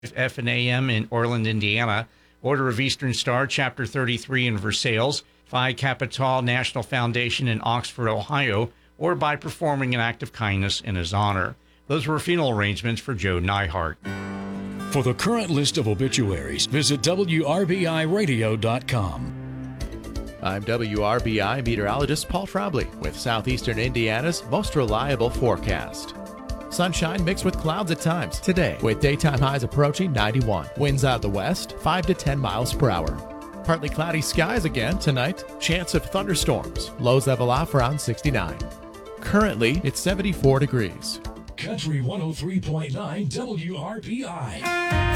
F and AM in Orland, Indiana. Order of Eastern Star, Chapter 33 in Versailles. Phi Kappa Tau National Foundation in Oxford, Ohio, or by performing an act of kindness in his honor. Those were funeral arrangements for Joe Neihart. For the current list of obituaries, visit WRBIRadio.com. I'm WRBI meteorologist Paul Trombley with Southeastern Indiana's most reliable forecast. Sunshine mixed with clouds at times today, with daytime highs approaching 91. Winds out of the west, 5 to 10 miles per hour. Partly cloudy skies again tonight. Chance of thunderstorms. Lows level off around 69. Currently, it's 74 degrees. Country 103.9 WRBI.